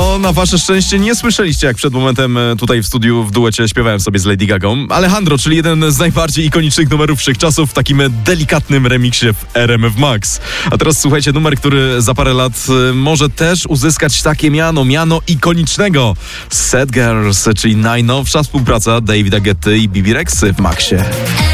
No, na wasze szczęście nie słyszeliście, jak przed momentem tutaj w studiu w duecie śpiewałem sobie z Lady Gagą. Alejandro, czyli jeden z najbardziej ikonicznych numerów wszechczasów w takim delikatnym remiksie w RMF Max. A teraz słuchajcie, numer, który za parę lat może też uzyskać takie miano ikonicznego. Sad Girls, czyli najnowsza współpraca Davida Guetty i Bibi Rexy w Maxie.